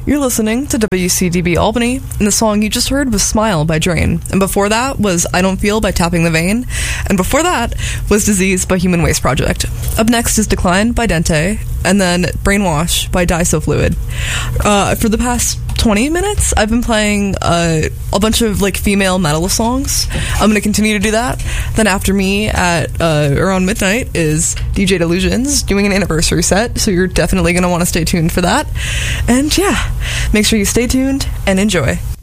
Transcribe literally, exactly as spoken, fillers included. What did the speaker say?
You're listening to W C D B Albany, and the song you just heard was Smile by Drain. And before that was I Don't Feel by Tapping the Vein. And before that was Disease by Human Waste Project. Up next is Decline by Dente, and then Brainwash by Disofluid. Uh, for the past twenty minutes, I've been playing uh, a bunch of like female metal songs. I'm going to continue to do that. Then after me at uh, around midnight is D J Delusions doing an anniversary set, so you're definitely going to want to stay tuned for that. And yeah, make sure you stay tuned and enjoy.